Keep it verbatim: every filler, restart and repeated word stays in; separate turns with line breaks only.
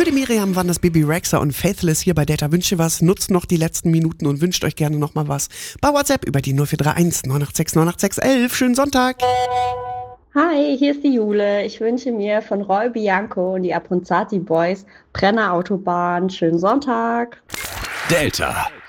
Für die Miriam waren das Baby Rexha und Faithless hier bei Delta Wünsche was. Nutzt noch die letzten Minuten und wünscht euch gerne nochmal was. Bei WhatsApp über die null vier drei eins neun acht sechs neun acht sechs elf. Schönen Sonntag.
Hi, hier ist die Jule. Ich wünsche mir von Roy Bianco und die Abronzati Boys Brenner Autobahn. Schönen Sonntag.
Delta.